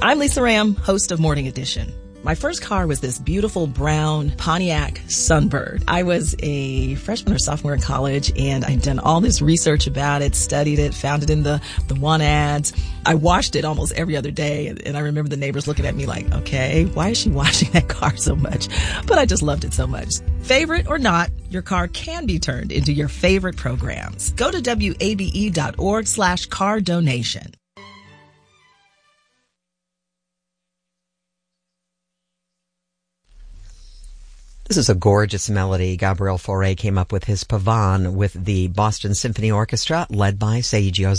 I'm Lisa Ram, host of Morning Edition. My first car was this beautiful brown Pontiac Sunbird. I was a freshman or sophomore in college, and I'd done all this research about it, studied it, found it in the want ads. I washed it almost every other day, and I remember the neighbors looking at me like, okay, why is she washing that car so much? But I just loved it so much. Favorite or not, your car can be turned into your favorite programs. Go to WABE.org/car donation. This is a gorgeous melody. Gabriel Fauré came up with his Pavane with the Boston Symphony Orchestra, led by Seiji Ozawa.